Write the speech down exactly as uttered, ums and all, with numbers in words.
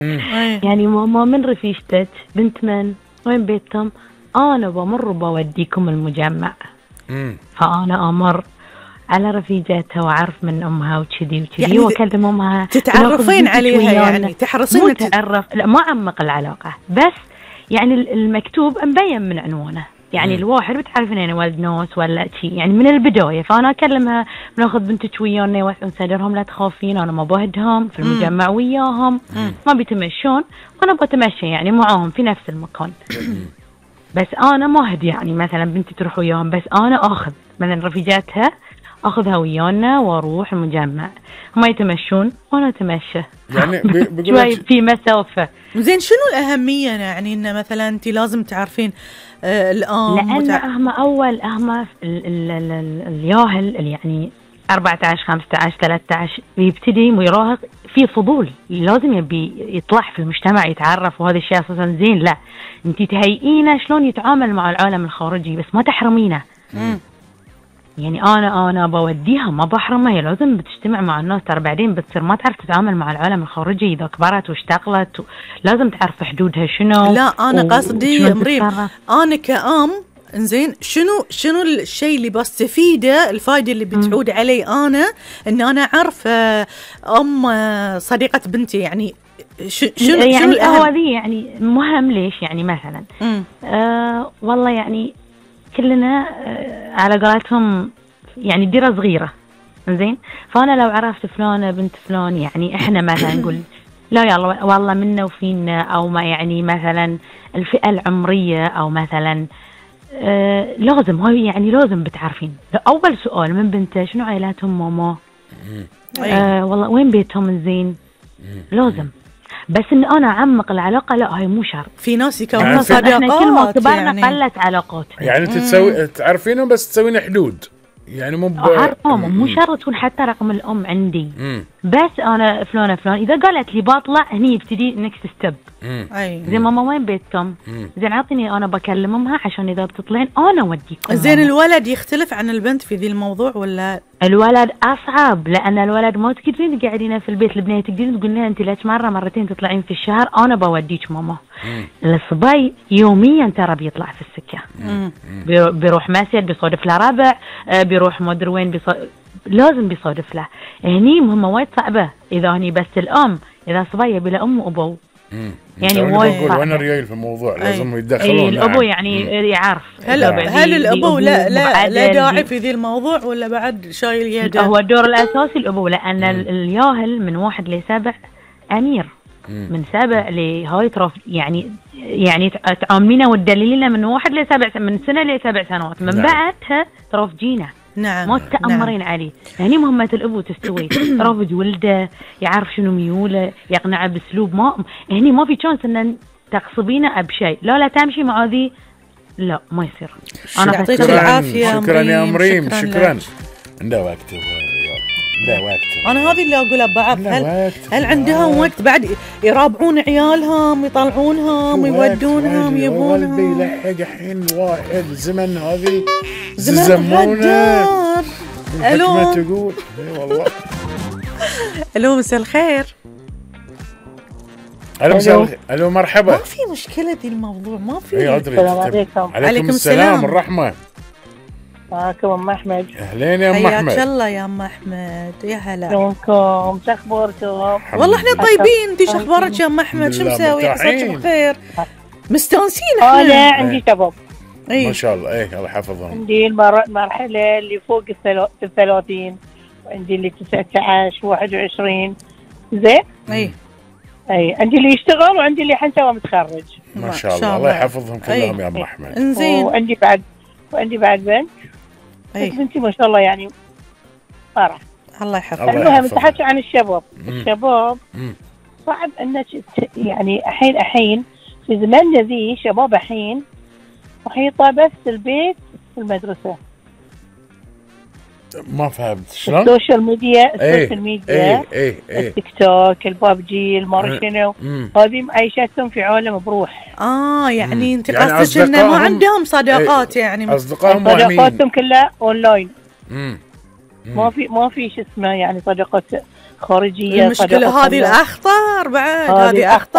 يعني ماما من رفيجتك، بنت من، وين بيتهم؟ انا بمر بوديكم المجمع. مم. فانا امر على رفيجاتها واعرف من امها وكذي وكذي، يعني واكلم امها، تتعرفين عليها يعني تحرصين. مو تعرف، لا ما اعمق العلاقه، بس يعني المكتوب مبين من عنوانه، يعني م. الواحد بتعرفين يعني ولد نوس ولا شيء يعني من البدايه. فانا اكلمها، بناخذ بنتك ويانا يوسعون صدرهم، لا تخافين انا ما بهدهم في المجمع وياهم، م. ما بيتمشون وانا بتمشى يعني معاهم في نفس المكان. بس انا ما هدي يعني مثلا بنتي تروح وياهم، بس انا اخذ من رفيجاتها اخذها ويانا واروح المجمع، هم يتمشون وانا اتمشى يعني شوي في مسافه. زين شنو الاهميه يعني ان مثلا انت لازم تعرفين آه الام؟ لان متع... هم اول هم الياهل اللي يعني أربعة عشر خمسة عشر ثلاثة عشر يبتدي ويراهق في فضول، لازم يبي يطلع في المجتمع يتعرف، وهذا الشيء اساسا زين. لا انت تهيئينه شلون يتعامل مع العالم الخارجي بس ما تحرمينه. مم. يعني انا انا بوديها ما بحرمها، هي لازم بتجتمع مع الناس، ترى بعدين بتصير ما تعرف تتعامل مع العالم الخارجي اذا كبرت واشتغلت و... لازم تعرف حدودها شنو. لا انا و... قصدي مريم انا كأم انزين شنو شنو الشيء اللي بستفيده، الفائده اللي بتعود م. علي انا ان انا اعرف ام صديقه بنتي يعني شنو يعني شنو هو ذي يعني مهم. ليش يعني مثلا آه والله يعني كلنا على قولتهم يعني ديرة صغيرة زين، فأنا لو عرفت فلانة بنت فلان يعني إحنا مثلا نقول لا يلا والله منا وفينا، أو ما يعني مثلا الفئة العمرية أو مثلا آه لازم هاي يعني لازم بتعرفين. أول سؤال من بنته شنو عائلاتهم ماما، آه والله وين بيتهم زين، لازم. بس ان انا اعمق العلاقه لا هاي مو شرط. في ناس يكونون صداقات احنا كل ما كبرنا يعني قلت علاقاتنا. يعني انت تسوي تعرفينهم بس تسوين حدود يعني مو اعرفهم، مو شرط تكون حتى رقم الام عندي. مم. بس انا فلانه فلان اذا قالت لي بطلع هني يبتدي نكست ستيب. زي ماما وين بيتكم، زين عطيني انا بكلم امها عشان اذا بتطلعين انا اوديكم. زين الولد يختلف عن البنت في ذي الموضوع ولا؟ الولد اصعب، لان الولد ما تقدرين تقعدين في البيت، البنيه تقدرين تقولين لها انت ليش مره مرتين تطلعين في الشهر انا بوديك ماما. الصبي يوميا ترى بيطلع في السكه، بيروح مسجد بيصادف له ربع، بيروح ما ادري وين بيص... لازم بيصادف له. هني مهمه وايد صعبه اذا هني بس الام، اذا صبي بلا ام وابو يعني وايد صعب. وانا ريال في الموضوع لازم يتدخلون. اي الابو يعني يعرف. هل هل الابو لا لا, لا داعي في ذي الموضوع ولا بعد شايل يده؟ هو الدور الاساسي الابو، لان الياهل من واحد لسبع امير، من سبع لهاي تروف يعني يعني تعاملينه وتدللينه من واحد لسبع من سنه لسبع سنوات، من نعم. بعدها ترفجينه. نعم ما تتأمرين نعم. عليه. هني مهمة الأبو تستوي رافض ولده، يعرف شنو ميوله، يقنعه بأسلوب ما هني ما في شانس إن تغصبينه بشيء. لا لا تمشي مع ذي لا ما يصير. أنا يعطيك العافية. شكرا يا مريم، شكرا. عنده وقت لا وقت. أنا هذه اللي أقولها بعض هل, هل عندهم وقت بعد يرابعون عيالهم يطلعونهم يودونهم يبونهم؟ بيلحق الحين واحد زمن هذه زمونه. ألو ما تقول والله. ألو مساء الخير. ألو مساء الخير. ألو مرحبا. ما في مشكلة دي الموضوع ما في. السلام عليكم. عليكم السلام والرحمة. معكم ام احمد. اهلين يا ام احمد. حياك الله يا ام احمد. يا هلا. شلونكم؟ شو اخباركم؟ والله احنا طيبين. انت شو اخبارك يا ام احمد؟ شو مسوي؟ عساك بخير. مستانسين احنا. انا عندي شباب أيه. ما شاء الله. ايه الله يحفظهم. عندي المرحله اللي فوق الثلاثين، وعندي اللي تسعة عشر واحد وعشرين. زين. اي اي عندي اللي يشتغل وعندي اللي حتى متخرج. ما شاء الله. الله يحفظهم كلهم يا ام احمد. انزين. وعندي بعد وعندي بعد بنت. أي. بنتي ما شاء الله يعني فرح. الله يحفظك. المهم تحكي عن الشباب. مم. الشباب مم. صعب انك يعني الحين الحين في زماننا ذي شباب الحين محيطه بس البيت والمدرسه. ما فهمت شلون؟ السوشيال ميديا السوشيال ميديا ايه ايه ايه التيك توك البابجي المارشينو، هذه معيشتهم في عالم بروح. اه يعني انت يعني قصدك انه ما عندهم صداقات؟ ايه يعني اصدقائهم صداقاتهم كلها اونلاين. امم ما في ما في شو اسمه يعني صداقات خارجية. المشكلة هذه الأخطر بعد، هذه أخطر.